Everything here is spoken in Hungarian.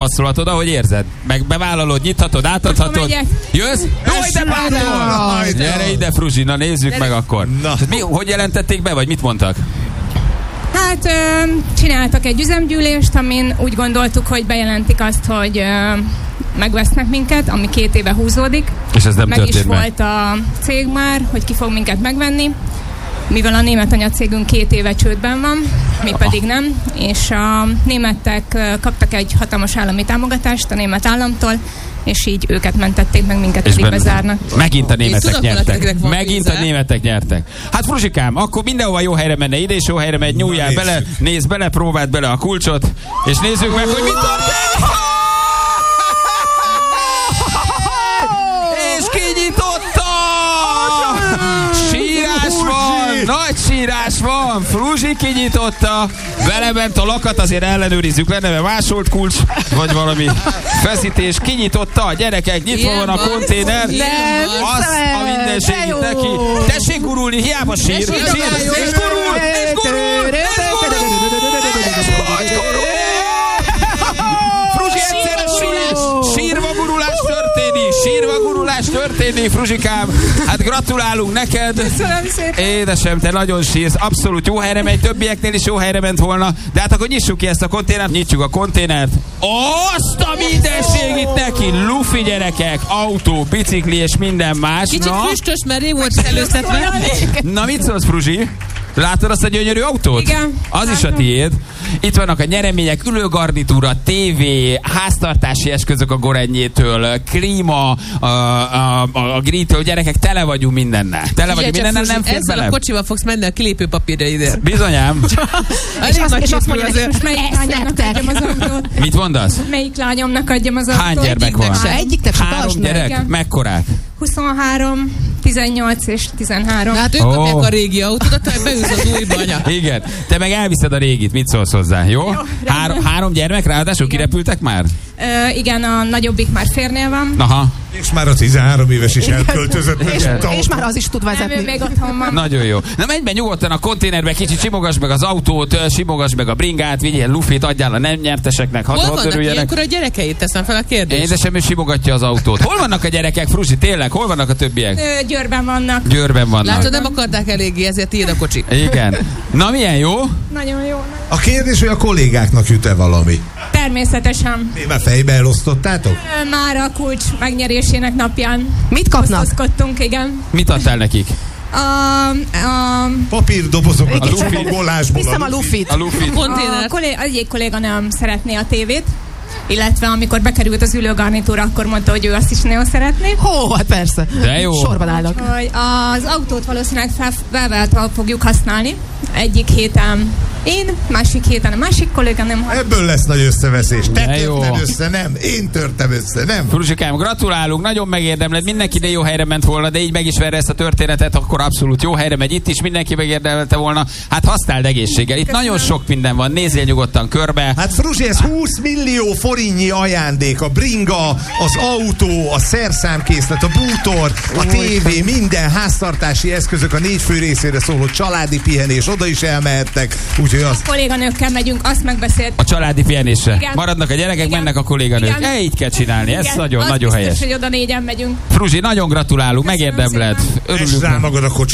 passzolhatod, ahogy érzed. Meg bevállalod, nyithatod, átadhatod. Jössz? Jó, ide pászol! Gyere ide, Fruzsi, na nézzük meg akkor. Hogy jelentették be, vagy mit mondtak? Hát csináltak egy üzemgyűlést, amin úgy gondoltuk, hogy bejelentik azt, hogy megvesznek minket, ami 2 éve húzódik. És ez nem meg történt is volt a cég már, hogy ki fog minket megvenni, mivel a német anyacégünk 2 éve csődben van, mi pedig nem, és a németek kaptak egy hatalmas állami támogatást a német államtól, és így őket mentették meg, minket pedig bezárnak. Megint a németek nyertek. Megint a németek nyertek. Hát Fruzsikám, akkor mindenhova jó helyre menne, ide is jó helyre megy, nyúljál bele, nézd bele, próbáld bele a kulcsot, és nézzük meg, hogy mit történik! És kinyitotta! Sírás van! Nagy sírás van! Fruzsi kinyitotta! Belement a lakat, azért ellenőrizzük le, neve másolt kulcs, vagy valami feszítés. Kinyitotta a gyerekek, nyitva van a konténer. Azt a mindenségét neki. Tessék gurulni, hiába sír. És gurul! És gurul! Fruzsi egyszerre sír! Sírva gurulás történik, Fruzsikám. Hát gratulálunk neked. Köszönöm szépen. Édesem, te nagyon sírsz. Abszolút jó helyre megy, többieknél is jó helyre ment volna. De hát akkor nyissuk ki ezt a konténert. Nyitjuk a konténert. Azt a mindenség itt neki. Lufi gyerekek, autó, bicikli és minden más. Kicsit füstös, mert rég volt előztetve. Na mit szólsz, Fruzsi? Látod azt a gyönyörű autót? Igen. Az is a tiéd. Itt vannak a nyeremények, ülőgarnitúra, tévé, háztartási eszközök a Gorennyétől, klíma, a grilltől, gyerekek, tele vagyunk mindennel. Tele vagyunk mindennel, nem fér bele. Ezzel a kocsival fogsz menni a kilépőpapírra ide. Bizonyám. És azt mondja, hogy melyik lányomnak adjam az autót? Mit mondasz? Melyik lányomnak adjam az autót? Hány gyermek van? Egyiknek sem. 3 gyerek? Mekkorák? 23, 18 és 13. Hát ők kapják a régi autót, tehát beülsz az újba, anya. Igen. Te meg elviszed a régit. Mit szólsz hozzá, jó? 3 gyermek, ráadásul kirepültek már? Igen, a nagyobbik már férnél van. Aha. És már a 13 éves is elköltözött. És már az is tud vezetni. Nem, ő még otthon van. Nagyon jó. Na menj be nyugodtan a konténerbe, kicsit simogass meg az autót, simogass meg a bringát, vigyél lufit, adjál a nem nyerteseknek, Hol vannak örüljenek. ilyenkor a gyerekeit? Teszem fel a kérdést. Édesem, ő simogatja az autót. Hol vannak a gyerekek, Fruzsi, tényleg? Hol vannak a többiek? Győrben vannak. Győrben vannak. Látod, nem akarták eléggé, ezért tiéd a kocsi. Igen. Na milyen jó? Nagyon jó. A kérdés, hogy a kollégáknak jut-e valami? Természetesen. Mi már fejbe elosztottátok? Már a kulcs megnyerésének napján. Mit kapnak? Osztozkodtunk, igen. Mit adtál nekik? Papírdobozokat a csomagolásból. Hiszem a lufit. A lufit. Egyik kolléga nem szeretné a tévét, illetve amikor bekerült az ülőgarnitúra, akkor mondta, hogy ő azt is nagyon szeretné. Hát persze. De jó. Sorban állnak. Hogy az autót valószínűleg felváltva fogjuk használni. Egyik héten én, másik héten a másik kolléga nem. Ebből lesz nagy összeveszés. Te De jó. törted össze, nem. Én törtem össze, nem. Fruzsikám, gratulálunk, nagyon megérdemled, mindenki ide jó helyre ment volna, de így megismerve ezt a történetet, akkor abszolút jó helyre megy itt is, mindenki megérdemelte volna. Hát használd egészséggel, itt nagyon sok minden van, nézzél nyugodtan körbe. Hát Fruzsi, ez 20 millió forintnyi ajándék, a bringa, az autó, a szerszámkészlet, a bútor, a tévé, minden háztartási eszközök, a 4 fő részére szóló családi pihenés, oda is elmehettek, úgyhogy az... Kolléganőkkel megyünk, azt megbeszélt. A családi pihenésre. Igen. Maradnak a gyerekek, Igen. mennek a kolléganők. Igen. Így kell csinálni, ez Igen. nagyon, Az nagyon biztos, helyes. hogy oda 4-en megyünk. Fruzsi, nagyon gratulálunk, megérdemled. szépen. Örülünk. Rá magad a kocsi.